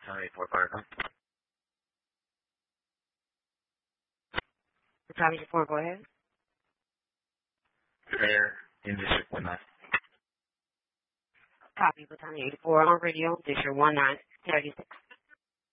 Battalion 84 Cardinal. Battalion 84, go ahead. There, in District 19. Copy, Battalion 84 on radio, District 1936.